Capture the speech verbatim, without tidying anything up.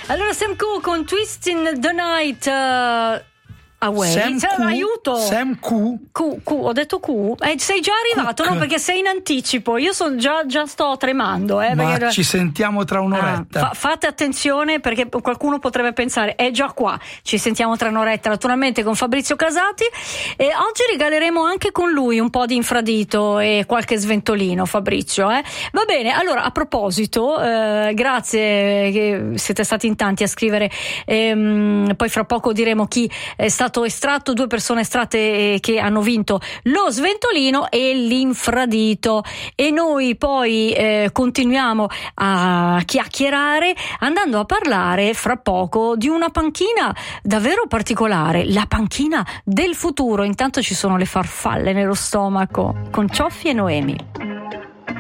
Allora Sam Cooke con Twisting the Night uh, Away. Sam Cioè, Q, aiuto. Sam Q. Q, Q, ho detto Q? Eh, sei già arrivato, Cook. no? Perché sei in anticipo. Io son già, già sto tremando. Eh, Ma perché... ci sentiamo tra un'oretta. Ah, fa- fate attenzione perché qualcuno potrebbe pensare è già qua. Ci sentiamo tra un'oretta, naturalmente con Fabrizio Casati. E oggi regaleremo anche con lui un po' di infradito e qualche sventolino, Fabrizio. Eh? Va bene, allora a proposito, eh, grazie che siete stati in tanti a scrivere. Ehm, poi fra poco diremo chi è stato estratto, due persone estratte che hanno vinto lo sventolino e l'infradito, e noi poi eh, continuiamo a chiacchierare andando a parlare fra poco di una panchina davvero particolare, la panchina del futuro. Intanto ci sono le farfalle nello stomaco con Cioffi e Noemi.